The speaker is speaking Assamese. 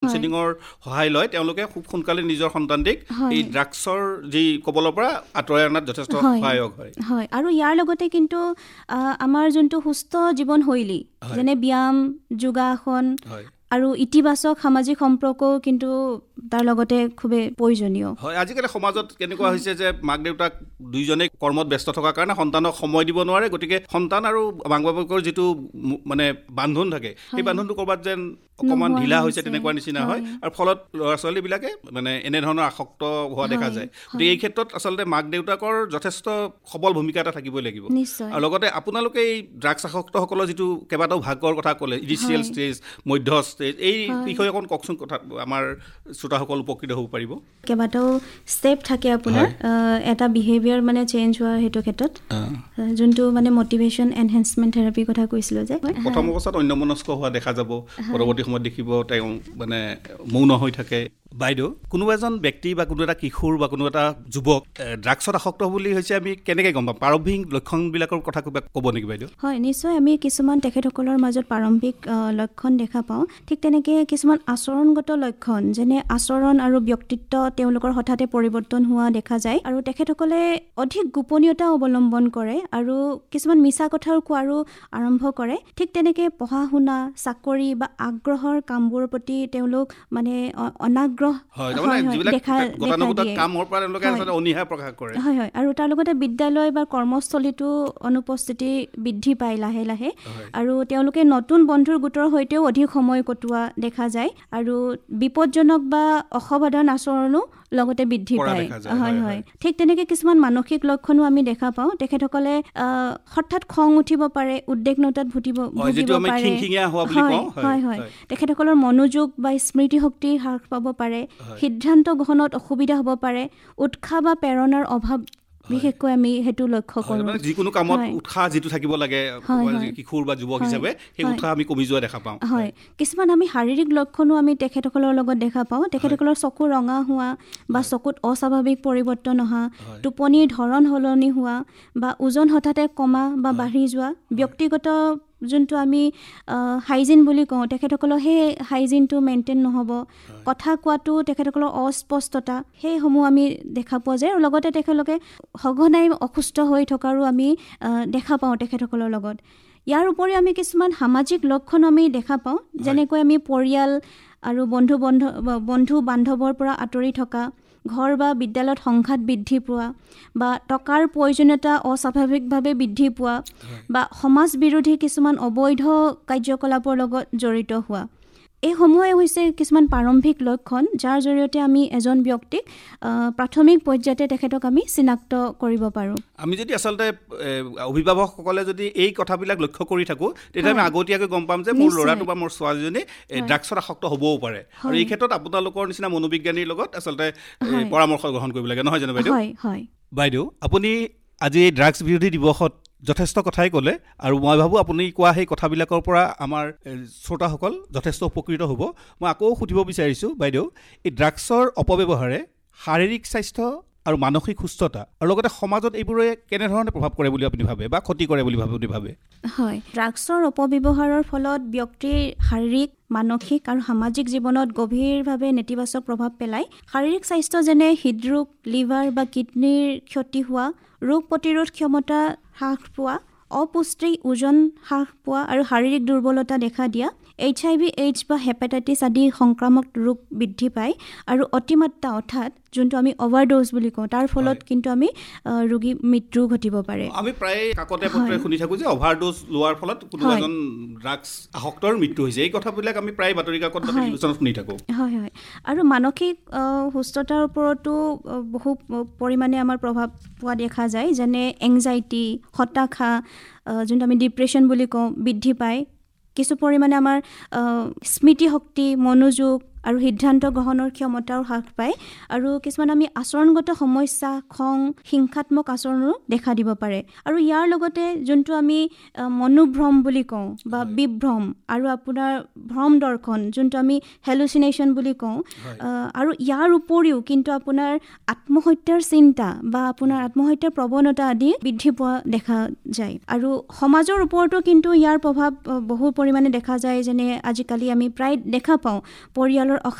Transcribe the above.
কাউন্সেলিঙৰ সহায় লয় তেওঁলোকে খুব সোনকালে নিজৰ সন্তানটিক এই ড্ৰাগছৰ যি কবলৰ পৰা আঁতৰাই অনাত যথেষ্ট সহায়ক হয় হয় আৰু ইয়াৰ লগতে কিন্তু আমাৰ যোনটো সুস্থ জীৱনশৈলী যেনে ব্যায়াম যোগাসন আৰু ইতিবাচক সামাজিক সম্পৰ্কও কিন্তু তাৰ লগতে খুবেই প্ৰয়োজনীয় হয় আজিকালি সমাজত কেনেকুৱা হৈছে যে মাক দেউতাক দুইজনে কৰ্মত ব্যস্ত থকাৰ কাৰণে সন্তানক সময় দিব নোৱাৰে গতিকে সন্তান আৰু মাক বাপেকৰ যিটো মানে বান্ধোন থাকে সেই বান্ধোনটো কৰবাত যেন অকমান ঢিলা হৈছে তেনেকুৱা নিচিনা হয় আৰু ফলত ল'ৰা ছোৱালীবিলাকে মানে এনেধৰণৰ আসক্ত হোৱা দেখা যায় গতিকে এই ক্ষেত্ৰত আচলতে মাক দেউতাকৰ যথেষ্ট সবল ভূমিকা এটা থাকিবই লাগিব আৰু লগতে আপোনালোকে এই ড্ৰাগছ আসক্তসকলৰ যিটো কেইবাটাও ভাগৰ কথা ক'লে ইনিচিয়েল ষ্টেজ মধ্য ষ্টেজ এই বিষয়ে অকণ কওকচোন কথা আমাৰ শ্ৰোতাসকল উপকৃত হ'ব পাৰিব কেইবাটাও ষ্টেপ থাকে আপোনাৰ এটা বিহেভিয়াৰ মানে চেঞ্জ হোৱা সেইটো ক্ষেত্ৰত যোনটো মানে মটিভেশ্যন এনহেন্সমেণ্ট থেৰাপিৰ কথা কৈছিলোঁ যে প্ৰথম অৱস্থাত অন্যমনস্ক হোৱা দেখা যাব পৰৱৰ্তী সময়ত দেখিব তেওঁ মানে মৌন হৈ থাকে বাইদেউ কোনো এজন ব্যক্তি বা কোনো এটা কিশোৰ বা কোনো এটা যুৱক ড্ৰাগছত আসক্ত বুলি হৈছে আমি কেনেকৈ গম পাম প্ৰাৰম্ভিক লক্ষণবিলাকৰ কথা ক'ব নেকি বাইদেউ হয় নিশ্চয় আমি কিছুমান তেখেতসকলৰ মাজত প্ৰাৰম্ভিক লক্ষণ দেখা পাওঁ ঠিক তেনেকৈ কিছুমান আচৰণগত লক্ষণ যেনে আচৰণ আৰু ব্যক্তিত্ব তেওঁলোকৰ হঠাতে পৰিৱৰ্তন হোৱা দেখা যায় আৰু তেখেতসকলে অধিক গোপনীয়তা অৱলম্বন কৰে আৰু কিছুমান মিছা কথাও কোৱাৰো আৰম্ভ কৰে ঠিক তেনেকৈ পঢ়া শুনা চাকৰি বা আগ্ৰহৰ কামবোৰৰ প্ৰতি তেওঁলোক মানে অনাগ্ৰহ আৰু তাৰ লগতে বিদ্যালয় বা কৰ্মস্থলীতো অনুপস্থিতি বৃদ্ধি পায় লাহে লাহে আৰু তেওঁলোকে নতুন বন্ধুৰ গোটৰ সৈতেও অধিক সময় কটোৱা দেখা যায় আৰু বিপদজনক বা অসাৱধান আচৰণো লগতে বৃদ্ধি পায় হয় ঠিক তেনেকৈ কিছুমান মানসিক লক্ষণো আমি দেখা পাওঁ তেখেতসকলে হঠাৎ খং উঠিব পাৰে উদ্বিগ্নতাত ভুগিব পাৰে হয় তেখেতসকলৰ মনোযোগ বা স্মৃতিশক্তি হ্ৰাস পাব পাৰে সিদ্ধান্ত গ্ৰহণত অসুবিধা হ'ব পাৰে উৎসাহ বা প্ৰেৰণাৰ অভাৱ বিশেষকৈ আমি সেইটো লক্ষ্য কৰোঁ যিকোনো কামত উৎসাহ যিটো থাকিব লাগে কিশোৰ বা যুৱক হিচাপে সেই উৎসাহ আমি কমি যোৱা দেখা পাওঁ হয় কিছুমান আমি শাৰীৰিক লক্ষণো আমি তেখেতসকলৰ লগত দেখা পাওঁ তেখেতসকলৰ চকু ৰঙা হোৱা বা চকুত অস্বাভাৱিক পৰিৱৰ্তন অহা টোপনিৰ ধৰণ সলনি হোৱা বা ওজন হঠাতে কমা বা বাঢ়ি যোৱা ব্যক্তিগত যোনটো আমি হাইজিন বুলি কওঁ তেখেতসকলৰ সেই হাইজিনটো মেইনটেইন নহ'ব কথা কোৱাটো তেখেতসকলৰ অস্পষ্টতা সেইসমূহ আমি দেখা পোৱা যায় আৰু লগতে তেখেতলোকে সঘনাই অসুস্থ হৈ থকাৰো আমি দেখা পাওঁ তেখেতসকলৰ লগত ইয়াৰ উপৰি আমি কিছুমান সামাজিক লক্ষণ আমি দেখা পাওঁ যেনেকৈ আমি পৰিয়াল আৰু বন্ধু বান্ধৱৰ পৰা আঁতৰি থকা ঘৰ বা বিদ্যালয়ত সংঘাত বৃদ্ধি পোৱা বা টকাৰ প্ৰয়োজনীয়তা অস্বাভাৱিকভাৱে বৃদ্ধি পোৱা বা সমাজ বিৰোধী কিছুমান অবৈধ কাৰ্যকলাপৰ লগত জড়িত হোৱা এইসমূহে হৈছে কিছুমান প্ৰাৰম্ভিক লক্ষণ যাৰ জৰিয়তে আমি এজন ব্যক্তিক প্ৰাথমিক পৰ্যায়তে তেখেতক আমি চিনাক্ত কৰিব পাৰোঁ আমি যদি আচলতে অভিভাৱকসকলে যদি এই কথাবিলাক লক্ষ্য কৰি থাকোঁ তেতিয়া আমি আগতীয়াকৈ গম পাম যে মোৰ ল'ৰাটো বা মোৰ ছোৱালীজনী ড্ৰাগছত আসক্ত হ'বও পাৰে আৰু এই ক্ষেত্ৰত আপোনালোকৰ নিচিনা মনোবিজ্ঞানীৰ লগত আচলতে পৰামৰ্শ গ্ৰহণ কৰিব লাগে নহয় জানো বাইদেউ বাইদেউ আপুনি আজি এই ড্ৰাগছ বিৰোধী দিৱসত যথেষ্ট কথাই ক'লে আৰু মই ভাবোঁ আপুনি কোৱা সেই কথাবিলাকৰ পৰা আমাৰ শ্ৰোতাসকল যথেষ্ট উপকৃত হ'ব মই আকৌ সুধিব বিচাৰিছোঁ বাইদেউ এই ড্ৰাগছৰ অপব্যৱহাৰে শাৰীৰিক স্বাস্থ্য আৰু মানসিক সুস্থতা আৰু লগতে সমাজত এইবোৰে কেনেধৰণে প্ৰভাৱ কৰে বুলি আপুনি ভাবে বা ক্ষতি কৰে বুলি আপুনি ভাবে হয় ড্ৰাগছৰ অপব্যৱহাৰৰ ফলত ব্যক্তিৰ শাৰীৰিক মানসিক আৰু সামাজিক জীৱনত গভীৰভাৱে নেতিবাচক প্ৰভাৱ পেলায় শাৰীৰিক স্বাস্থ্য যেনে হৃদৰোগ লিভাৰ বা কিডনীৰ ক্ষতি হোৱা ৰোগ প্ৰতিৰোধ ক্ষমতা হ্ৰাস পোৱা অপুষ্টি ওজন হ্ৰাস পোৱা আৰু শাৰীৰিক দুৰ্বলতা দেখা দিয়া HIV AIDS বা হেপাটাইটিছ আদি সংক্ৰামক ৰোগ বৃদ্ধি পায় আৰু অতিমাত্ৰা অৰ্থাৎ যোনটো আমি অভাৰড'জ বুলি কওঁ তাৰ ফলত কিন্তু আমি ৰোগী মৃত্যু ঘটিব পাৰে আমি প্ৰায় কাকতে পত্ৰে শুনি থাকোঁ যে অভাৰড'জ লোৱাৰ ফলত কোনো এজন ড্ৰাগছ আসক্তৰ মৃত্যু হৈছে এই কথাবিলাক আমি প্ৰায় বাতৰি কাকত বা টেলিভিশ্যনত শুনি থাকোঁ হয় আৰু মানসিক সুস্থতাৰ ওপৰতো বহু পৰিমাণে আমাৰ প্ৰভাৱ পোৱা দেখা যায় যেনে এংজাইটি হতাশা যোনটো আমি ডিপ্ৰেশ্যন বুলি কওঁ বৃদ্ধি পায় কিছু পৰিমাণে আমাৰ স্মৃতিশক্তি মনোযোগ আৰু সিদ্ধান্ত গ্ৰহণৰ ক্ষমতাও হ্ৰাস পায় আৰু কিছুমান আমি আচৰণগত সমস্যা খং হিংসাত্মক আচৰণো দেখা দিব পাৰে আৰু ইয়াৰ লগতে যোনটো আমি মনোভ্ৰম বুলি কওঁ বা বিভ্ৰম আৰু আপোনাৰ ভ্ৰম দৰ্শন যোনটো আমি হেলুচিনেশ্যন বুলি কওঁ আৰু ইয়াৰ উপৰিও কিন্তু আপোনাৰ আত্মহত্যাৰ চিন্তা বা আপোনাৰ আত্মহত্যাৰ প্ৰৱণতা আদি বৃদ্ধি পোৱা দেখা যায় আৰু সমাজৰ ওপৰতো কিন্তু ইয়াৰ প্ৰভাৱ বহু পৰিমাণে দেখা যায় যেনে আজিকালি আমি প্ৰায় দেখা পাওঁ পৰিয়ালৰ